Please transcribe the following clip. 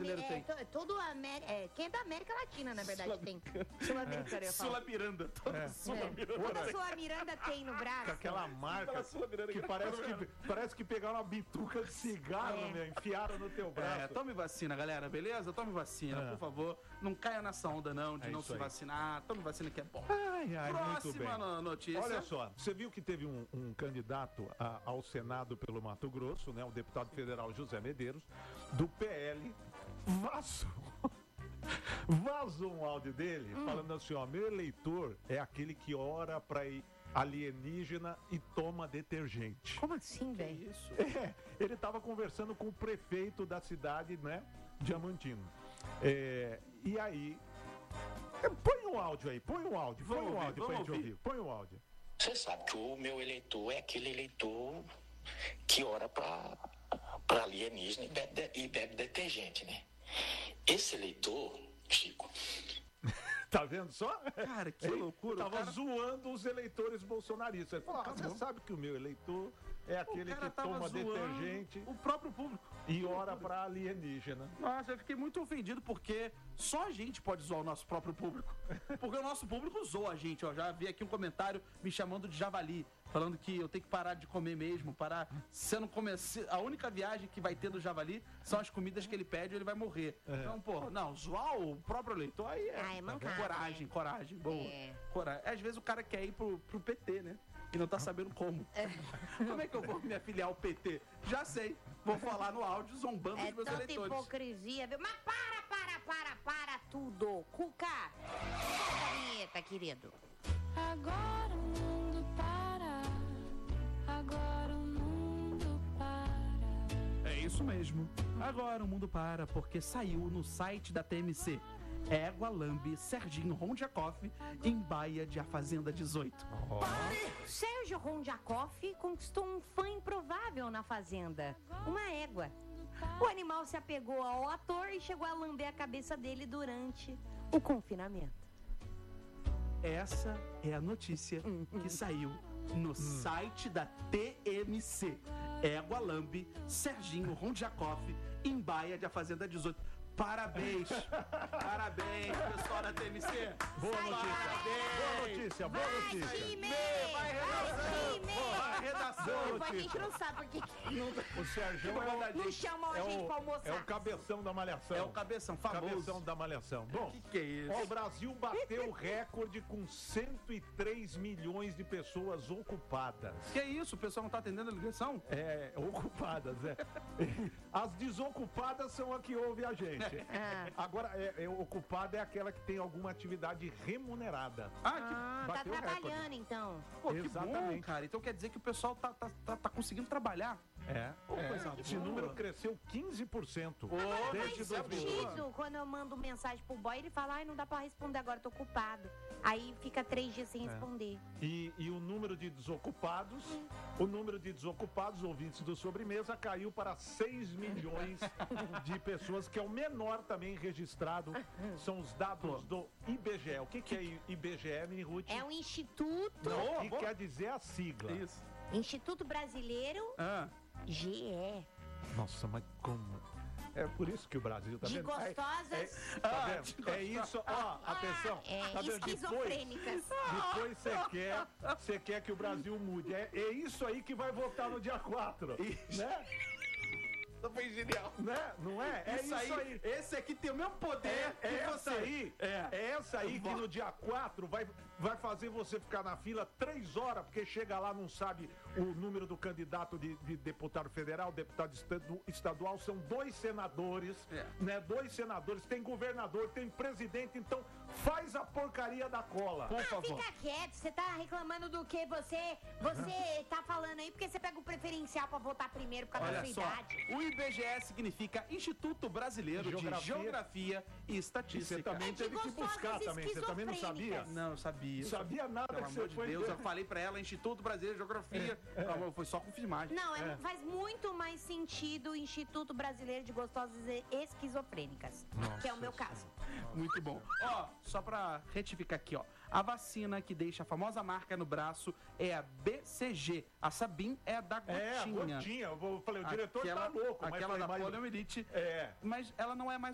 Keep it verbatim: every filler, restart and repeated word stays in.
brasileiro é, tem? to- todo América, é, quem é da América Latina, na verdade, tem. Sul-Americana, eu falo. Sula Miranda. Toda É. Sula É. Miranda. Toda sua Miranda tem no Com braço. aquela marca Aquela Sula Miranda que que parece tá que, parece que pegaram uma bituca de cigarro, É. meu, enfiaram no teu braço. É, tome vacina, galera, beleza? Tome vacina, É. por favor. Não caia nessa onda, não, de É não isso se aí. vacinar. Tome vacina que é bom. Ai, ai, muito Próxima bem. no- notícia. Olha só, você viu que teve um, um candidato a- ao Senado pelo Mato Grosso, né? O deputado federal José Medeiros, do P L, vazou. Vazou um áudio dele falando assim, ó, meu eleitor é aquele que ora pra ir alienígena e toma detergente. Como assim, velho? Isso. É, ele estava conversando com o prefeito da cidade, né, Diamantino. É, e aí, é, põe um áudio aí, põe um áudio, põe Vamos um ouvir, áudio pra vamos gente ouvir. ouvir, põe um áudio. Você sabe que o meu eleitor é aquele eleitor que ora para alienígena e bebe, de- e bebe detergente, né? Esse eleitor, Chico, Tá vendo só? Cara, que Ele loucura. Tava o cara, zoando os eleitores bolsonaristas. Ele falou, ah, Acabou. você sabe que o meu eleitor é o aquele cara que tava toma zoando detergente o próprio público. e ora pra alienígena. Nossa, eu fiquei muito ofendido porque só a gente pode zoar o nosso próprio público. Porque o nosso público zoa a gente, ó. Já vi aqui um comentário me chamando de javali, falando que eu tenho que parar de comer mesmo, parar. Se eu não comer, se- a única viagem que vai ter do javali são as comidas que ele pede ou ele vai morrer. Então, pô, não, zoar o próprio eleitor aí é, Ah, é mancada, coragem, né? coragem, boa. É. Coragem. Às vezes o cara quer ir pro, pro P T, né? E não tá sabendo como. Como é que eu vou me afiliar ao P T? Já sei. Vou falar no áudio zombando É dos meus tanta eleitores. hipocrisia, viu? Mas para, para, para, para tudo. Cuca, solta a vinheta, querido. Agora o mundo para, agora o mundo para. É isso mesmo. Agora o mundo para porque saiu no site da T M C. Égua lambe Serginho Rondiakoff em Baia de A Fazenda dezoito. Sérgio Rondiakoff conquistou um fã improvável na fazenda, uma égua. O animal se apegou ao ator e chegou a lamber a cabeça dele durante o confinamento. Essa é a notícia que saiu no site da T M C. Égua lambe Serginho Rondiakoff em Baia de A Fazenda dezoito. Parabéns! Parabéns, pessoal da T M C! Boa notícia, boa notícia, boa Vai, notícia. time! Vai, Vai, time! Vai, redação! Depois a gente não sabe porque O Sérgio é, não chamam a é gente o, pra almoçar. é o cabeção da malhação. É o cabeção, famoso. Cabeção da malhação. Bom, Que que é isso? ó, o Brasil bateu o recorde com cento e três milhões de pessoas ocupadas. Que isso? O pessoal não tá atendendo a ligação? É, ocupadas, é. As desocupadas são a que ouve a gente. Ah. Agora, é, é, ocupada é aquela que tem alguma atividade remunerada. Ah, que Ah, tá bateu o recorde. trabalhando então. Pô, que bom, Exatamente. cara. Então quer dizer que o pessoal tá, tá, tá, tá conseguindo trabalhar. É, Pô, é. coisa Esse boa. número cresceu quinze por cento Ô, desde Faz dois mil e doze. sentido quando eu mando mensagem pro boy, ele fala, ai, não dá pra responder agora, tô ocupado. Aí fica três dias sem responder. E, e o número de desocupados, o número de desocupados, ouvintes do Sobremesa, caiu para seis milhões de pessoas, que é o menor também registrado. São os dados do I B G E. O que, que é I B G E, Mini Ruth? É um instituto, Não, o que boa. quer dizer a sigla. Isso. Instituto Brasileiro Ah, G E. Nossa, mas como? É por isso que o Brasil tá De vendo? É- gostosas. é- tá Ah, vendo? de É isso, ó, atenção. É, tá vendo? Depois, esquizofrênicas. depois você quer, você quer que o Brasil mude. É, é isso aí que vai votar no dia quatro. Né? isso foi genial. Né? Não é? É isso, aí. Esse aqui tem o mesmo poder É, que é você. essa aí, É. é essa aí que no dia quatro vai, vai fazer você ficar na fila três horas, porque chega lá, não sabe o número do candidato de, de deputado federal, deputado estadu- estadual, são dois senadores, É. né? Dois senadores, tem governador, tem presidente, então faz a porcaria da cola. Por Ah, favor. fica quieto, você tá reclamando do que você, você tá falando aí, porque você pega o preferencial pra votar primeiro por causa da Olha sua só, idade. o I B G E significa Instituto Brasileiro Geografia. de Geografia e Estatística. Você também É de teve que gostosas buscar também, você também não sabia? esquizofrênicas. Não, eu sabia. Sabia nada Pelo que amor você de foi Deus, ver. eu falei pra ela, Instituto Brasileiro de Geografia. Ela foi só confirmar. Não, é- faz muito mais sentido o Instituto Brasileiro de Gostosas e Esquizofrênicas, que é o meu caso. Muito bom. Ó, só pra retificar aqui, ó. A vacina que deixa a famosa marca no braço é a B C G. A Sabin é a da gotinha. É, a gotinha. Eu vou- falei, o diretor Aquela- tá louco. mas Aquela falei, da mas- poliomielite. É. Mas ela não é mais